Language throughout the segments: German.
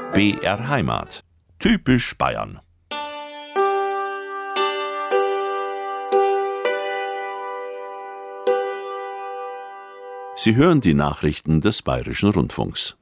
BR Heimat. Typisch Bayern. Sie hören die Nachrichten des Bayerischen Rundfunks.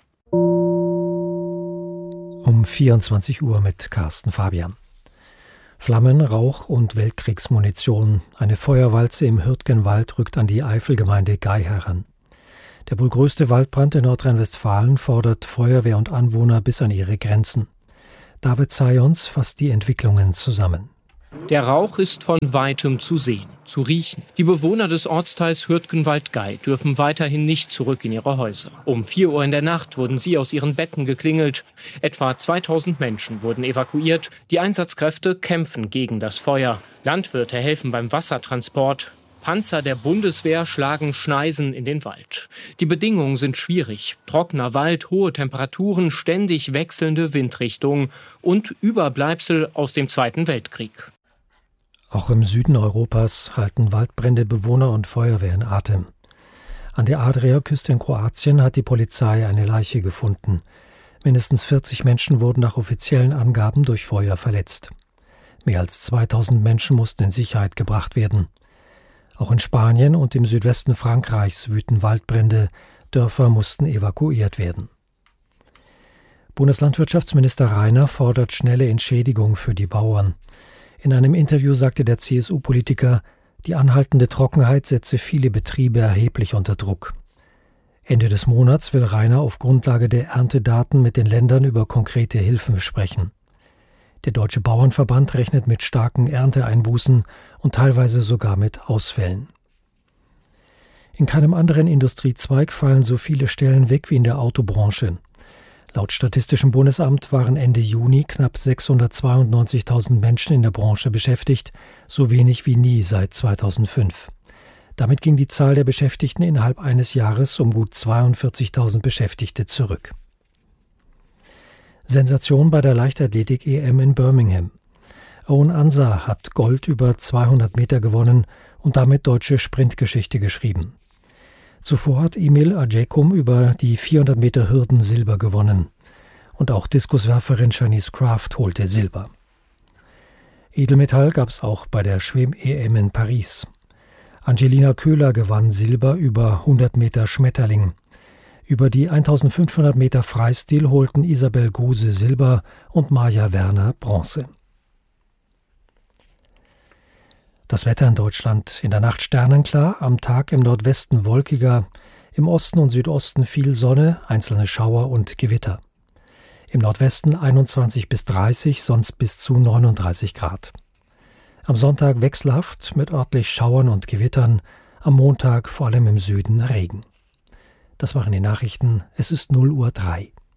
Um 24 Uhr mit Carsten Fabian. Flammen, Rauch und Weltkriegsmunition. Eine Feuerwalze im Hürtgenwald rückt an die Eifelgemeinde Gay heran. Der wohl größte Waldbrand in Nordrhein-Westfalen fordert Feuerwehr und Anwohner bis an ihre Grenzen. David Zajons fasst die Entwicklungen zusammen. Der Rauch ist von Weitem zu sehen, zu riechen. Die Bewohner des Ortsteils Hürtgenwald-Gay dürfen weiterhin nicht zurück in ihre Häuser. Um 4 Uhr in der Nacht wurden sie aus ihren Betten geklingelt. Etwa 2000 Menschen wurden evakuiert. Die Einsatzkräfte kämpfen gegen das Feuer. Landwirte helfen beim Wassertransport. Panzer der Bundeswehr schlagen Schneisen in den Wald. Die Bedingungen sind schwierig. Trockener Wald, hohe Temperaturen, ständig wechselnde Windrichtungen und Überbleibsel aus dem Zweiten Weltkrieg. Auch im Süden Europas halten Waldbrände Bewohner und Feuerwehr in Atem. An der Adriaküste in Kroatien hat die Polizei eine Leiche gefunden. Mindestens 40 Menschen wurden nach offiziellen Angaben durch Feuer verletzt. Mehr als 2000 Menschen mussten in Sicherheit gebracht werden. Auch in Spanien und im Südwesten Frankreichs wüten Waldbrände. Dörfer mussten evakuiert werden. Bundeslandwirtschaftsminister Rainer fordert schnelle Entschädigung für die Bauern. In einem Interview sagte der CSU-Politiker, die anhaltende Trockenheit setze viele Betriebe erheblich unter Druck. Ende des Monats will Rainer auf Grundlage der Erntedaten mit den Ländern über konkrete Hilfen sprechen. Der Deutsche Bauernverband rechnet mit starken Ernteeinbußen und teilweise sogar mit Ausfällen. In keinem anderen Industriezweig fallen so viele Stellen weg wie in der Autobranche. Laut Statistischem Bundesamt waren Ende Juni knapp 692.000 Menschen in der Branche beschäftigt, so wenig wie nie seit 2005. Damit ging die Zahl der Beschäftigten innerhalb eines Jahres um gut 42.000 Beschäftigte zurück. Sensation bei der Leichtathletik-EM in Birmingham. Owen Ansah hat Gold über 200 Meter gewonnen und damit deutsche Sprintgeschichte geschrieben. Zuvor hat Emil Ajekum über die 400 Meter Hürden Silber gewonnen. Und auch Diskuswerferin Shanice Kraft holte Silber. Edelmetall gab es auch bei der Schwem-EM in Paris. Angelina Köhler gewann Silber über 100 Meter Schmetterling. Über die 1500 Meter Freistil holten Isabel Gose Silber und Maja Werner Bronze. Das Wetter in Deutschland: in der Nacht sternenklar, am Tag im Nordwesten wolkiger, im Osten und Südosten viel Sonne, einzelne Schauer und Gewitter. Im Nordwesten 21 bis 30, sonst bis zu 39 Grad. Am Sonntag wechselhaft mit örtlich Schauern und Gewittern, am Montag vor allem im Süden Regen. Das waren die Nachrichten, es ist 0:03 Uhr.